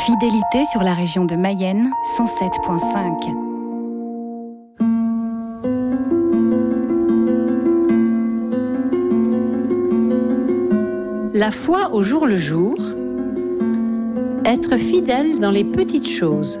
Fidélité sur la région de Mayenne, 107.5. La foi au jour le jour, être fidèle dans les petites choses.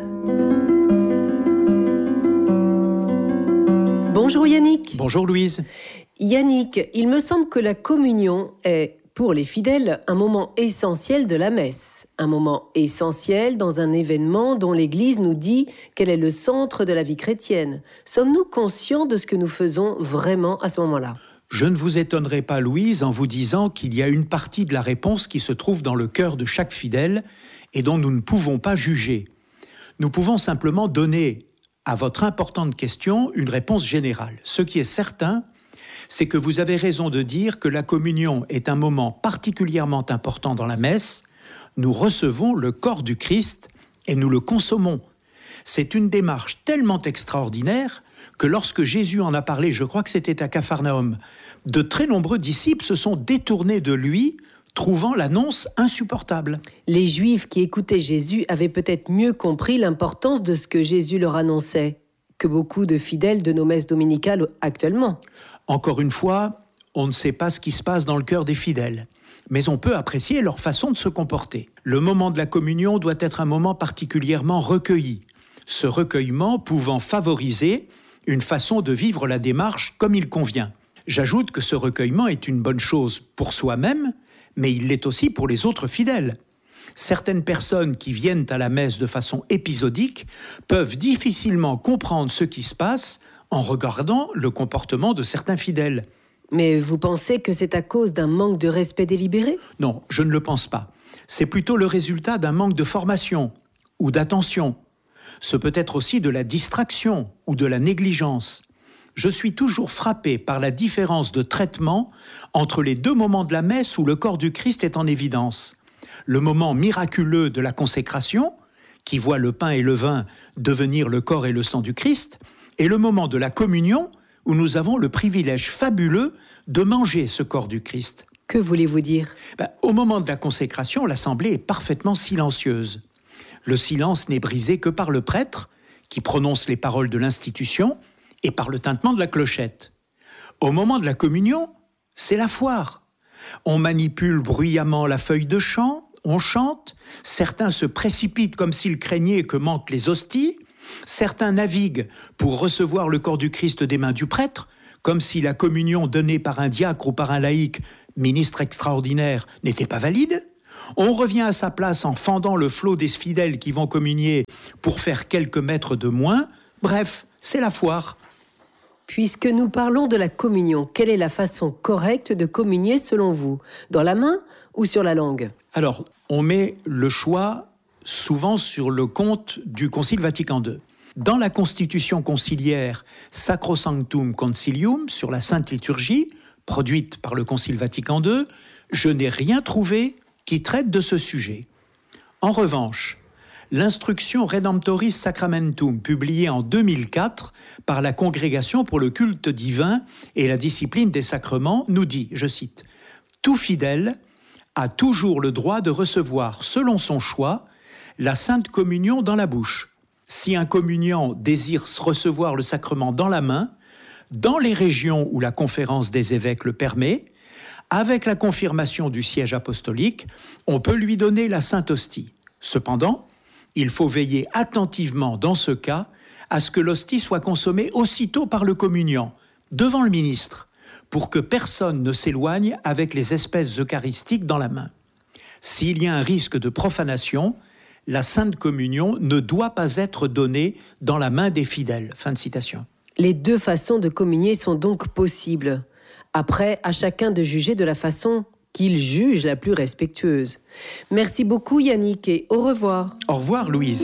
Bonjour Yannick. Bonjour Louise. Yannick, il me semble que la communion est, pour les fidèles, un moment essentiel de la messe. Un moment essentiel dans un événement dont l'Église nous dit qu'elle est le centre de la vie chrétienne. Sommes-nous conscients de ce que nous faisons vraiment à ce moment-là ? Je ne vous étonnerai pas, Louise, en vous disant qu'il y a une partie de la réponse qui se trouve dans le cœur de chaque fidèle et dont nous ne pouvons pas juger. Nous pouvons simplement donner à votre importante question une réponse générale. Ce qui est certain, c'est que vous avez raison de dire que la communion est un moment particulièrement important dans la messe. Nous recevons le corps du Christ et nous le consommons. C'est une démarche tellement extraordinaire que lorsque Jésus en a parlé, je crois que c'était à Capharnaüm, de très nombreux disciples se sont détournés de lui, trouvant l'annonce insupportable. Les Juifs qui écoutaient Jésus avaient peut-être mieux compris l'importance de ce que Jésus leur annonçait que beaucoup de fidèles de nos messes dominicales actuellement. Encore une fois, on ne sait pas ce qui se passe dans le cœur des fidèles, mais on peut apprécier leur façon de se comporter. Le moment de la communion doit être un moment particulièrement recueilli, ce recueillement pouvant favoriser une façon de vivre la démarche comme il convient. J'ajoute que ce recueillement est une bonne chose pour soi-même, mais il l'est aussi pour les autres fidèles. Certaines personnes qui viennent à la messe de façon épisodique peuvent difficilement comprendre ce qui se passe en regardant le comportement de certains fidèles. Mais vous pensez que c'est à cause d'un manque de respect délibéré ? Non, je ne le pense pas. C'est plutôt le résultat d'un manque de formation ou d'attention. Ce peut être aussi de la distraction ou de la négligence. Je suis toujours frappé par la différence de traitement entre les deux moments de la messe où le corps du Christ est en évidence. Le moment miraculeux de la consécration, qui voit le pain et le vin devenir le corps et le sang du Christ, et le moment de la communion, où nous avons le privilège fabuleux de manger ce corps du Christ. Que voulez-vous dire ? Au moment de la consécration, l'assemblée est parfaitement silencieuse. Le silence n'est brisé que par le prêtre, qui prononce les paroles de l'institution, et par le tintement de la clochette. Au moment de la communion, c'est la foire. On manipule bruyamment la feuille de chant, on chante, certains se précipitent comme s'ils craignaient que manquent les hosties, certains naviguent pour recevoir le corps du Christ des mains du prêtre, comme si la communion donnée par un diacre ou par un laïc, ministre extraordinaire, n'était pas valide. On revient à sa place en fendant le flot des fidèles qui vont communier pour faire quelques mètres de moins. Bref, c'est la foire. Puisque nous parlons de la communion, quelle est la façon correcte de communier selon vous ? Dans la main ou sur la langue ? Alors, on met le choix souvent sur le compte du Concile Vatican II. Dans la constitution conciliaire Sacrosanctum Concilium sur la Sainte Liturgie, produite par le Concile Vatican II, je n'ai rien trouvé qui traite de ce sujet. En revanche, l'instruction Redemptoris Sacramentum, publiée en 2004 par la Congrégation pour le culte divin et la discipline des sacrements, nous dit, je cite, « Tout fidèle a toujours le droit de recevoir, selon son choix, la Sainte Communion dans la bouche. Si un communiant désire recevoir le sacrement dans la main, dans les régions où la conférence des évêques le permet, avec la confirmation du siège apostolique, on peut lui donner la Sainte Hostie. Cependant, il faut veiller attentivement, dans ce cas, à ce que l'hostie soit consommée aussitôt par le communiant, devant le ministre, pour que personne ne s'éloigne avec les espèces eucharistiques dans la main. S'il y a un risque de profanation, la Sainte Communion ne doit pas être donnée dans la main des fidèles. » Fin de citation. Les deux façons de communier sont donc possibles. Après, à chacun de juger de la façon qu'il juge la plus respectueuse. Merci beaucoup Yannick et au revoir. Au revoir Louise.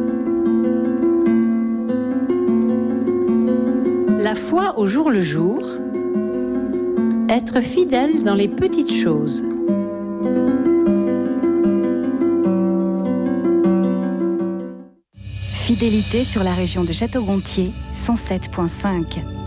La foi au jour le jour, être fidèle dans les petites choses. Fidélité sur la région de Château-Gontier, 107.5.